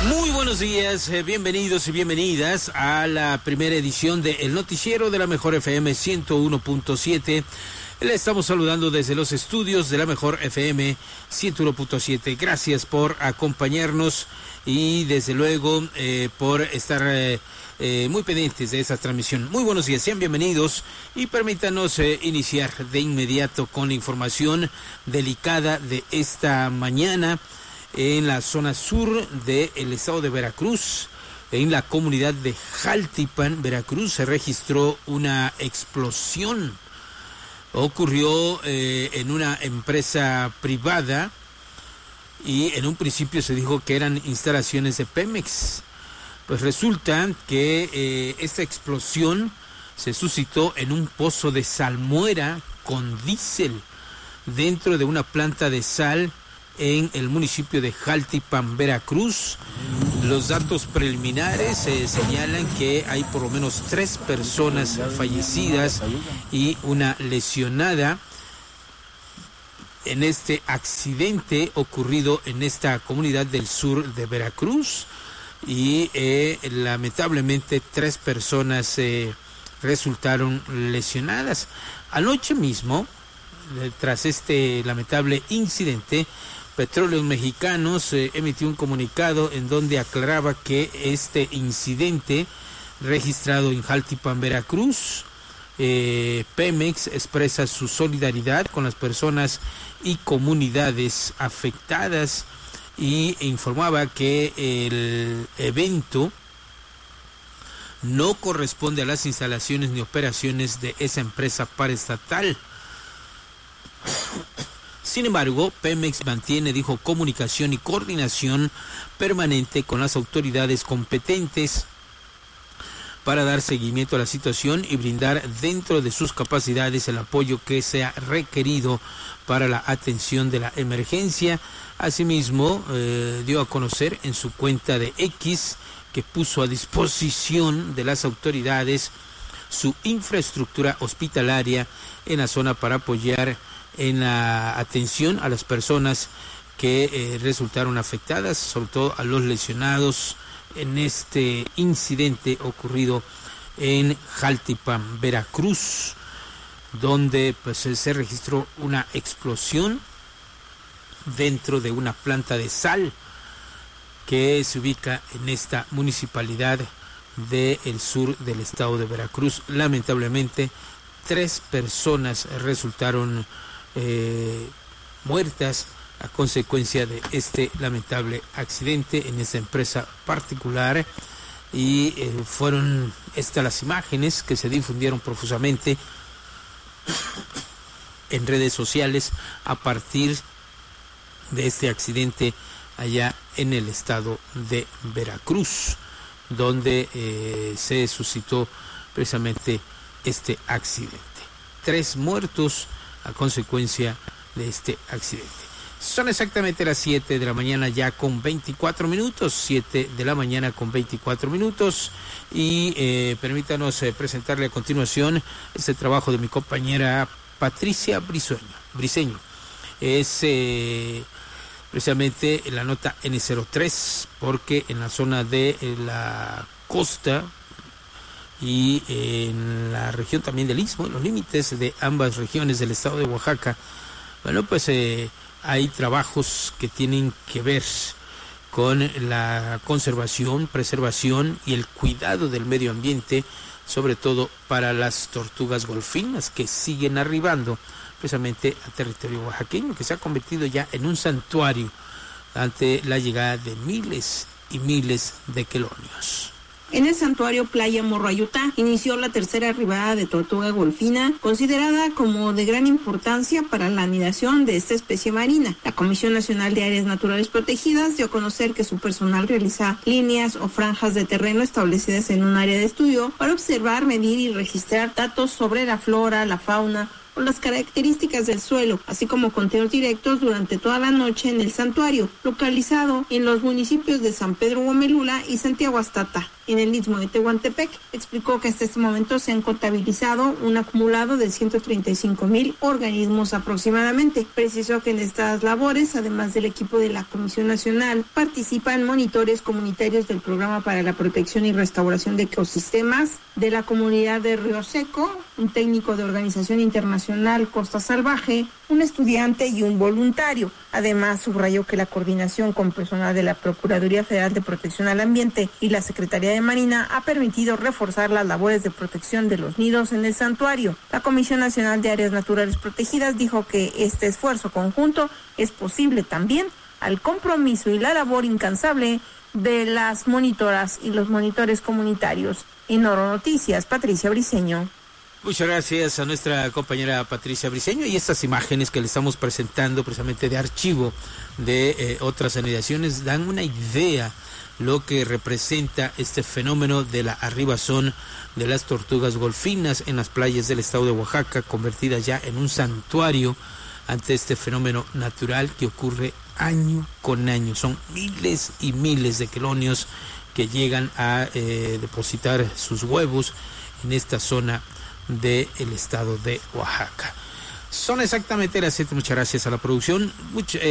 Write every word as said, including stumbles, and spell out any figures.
Muy buenos días, eh, bienvenidos y bienvenidas a la primera edición de El Noticiero de la Mejor F M ciento uno punto siete. Le estamos saludando desde los estudios de la Mejor F M ciento uno punto siete. Gracias por acompañarnos y desde luego eh, por estar eh, eh, muy pendientes de esta transmisión. Muy buenos días, sean bienvenidos y permítanos eh, iniciar de inmediato con la información delicada de esta mañana. En la zona sur del estado de Veracruz, en la comunidad de Jaltipan, Veracruz, se registró una explosión. Ocurrió eh, en una empresa privada y en un principio se dijo que eran instalaciones de Pemex. Pues resulta que eh, esta explosión se suscitó en un pozo de salmuera con diésel dentro de una planta de sal en el municipio de Jaltipan, Veracruz. Los datos preliminares eh, señalan que hay por lo menos tres personas fallecidas y una lesionada en este accidente ocurrido en esta comunidad del sur de Veracruz y eh, lamentablemente tres personas eh, resultaron lesionadas. Anoche mismo, eh, tras este lamentable incidente, Petróleos Mexicanos eh, emitió un comunicado en donde aclaraba que este incidente registrado en Jaltipan, Veracruz, eh, Pemex expresa su solidaridad con las personas y comunidades afectadas y informaba que el evento no corresponde a las instalaciones ni operaciones de esa empresa paraestatal. Sin embargo, Pemex mantiene, dijo, comunicación y coordinación permanente con las autoridades competentes para dar seguimiento a la situación y brindar dentro de sus capacidades el apoyo que sea requerido para la atención de la emergencia. Asimismo, eh, dio a conocer en su cuenta de X que puso a disposición de las autoridades su infraestructura hospitalaria en la zona para apoyar en la atención a las personas que eh, resultaron afectadas, sobre todo a los lesionados en este incidente ocurrido en Jaltipan, Veracruz, donde pues se registró una explosión dentro de una planta de sal que se ubica en esta municipalidad del sur del estado de Veracruz. Lamentablemente, tres personas resultaron Eh, muertas a consecuencia de este lamentable accidente en esta empresa particular y eh, fueron estas las imágenes que se difundieron profusamente en redes sociales a partir de este accidente allá en el estado de Veracruz, donde eh, se suscitó precisamente este accidente. Tres muertos a consecuencia de este accidente. Son exactamente las siete de la mañana ya con veinticuatro minutos, siete de la mañana con veinticuatro minutos y eh, permítanos eh, presentarle a continuación este trabajo de mi compañera Patricia Briceño. Briceño. Es eh, precisamente la nota N cero tres, porque en la zona de eh, la costa y en la región también del Istmo, en los límites de ambas regiones del estado de Oaxaca, bueno, pues eh, hay trabajos que tienen que ver con la conservación, preservación y el cuidado del medio ambiente, sobre todo para las tortugas golfinas que siguen arribando precisamente a territorio oaxaqueño, que se ha convertido ya en un santuario ante la llegada de miles y miles de quelonios. En el santuario Playa Morrayutá inició la tercera arribada de tortuga golfina, considerada como de gran importancia para la anidación de esta especie marina. La Comisión Nacional de Áreas Naturales Protegidas dio a conocer que su personal realiza líneas o franjas de terreno establecidas en un área de estudio para observar, medir y registrar datos sobre la flora, la fauna o las características del suelo, así como conteos directos durante toda la noche en el santuario, localizado en los municipios de San Pedro Guamelula y Santiago Astata. en el Istmo de Tehuantepec. Explicó que hasta este momento se han contabilizado un acumulado de ciento treinta y cinco mil organismos aproximadamente. Precisó que en estas labores, además del equipo de la Comisión Nacional, participan monitores comunitarios del Programa para la Protección y Restauración de Ecosistemas de la Comunidad de Río Seco, un técnico de Organización Internacional Costa Salvaje, un estudiante y un voluntario. Además, subrayó que la coordinación con personal de la Procuraduría Federal de Protección al Ambiente y la Secretaría de Marina ha permitido reforzar las labores de protección de los nidos en el santuario. La Comisión Nacional de Áreas Naturales Protegidas dijo que este esfuerzo conjunto es posible también al compromiso y la labor incansable de las monitoras y los monitores comunitarios. En Oro Noticias, Patricia Briceño. Muchas gracias a nuestra compañera Patricia Briceño, y estas imágenes que le estamos presentando precisamente de archivo de eh, otras anidaciones dan una idea lo que representa este fenómeno de la arribazón de las tortugas golfinas en las playas del estado de Oaxaca, convertidas ya en un santuario ante este fenómeno natural que ocurre año con año. Son miles y miles de quelonios que llegan a eh, depositar sus huevos en esta zona del estado de Oaxaca. Son exactamente las siete. Muchas gracias a la producción. Much, eh,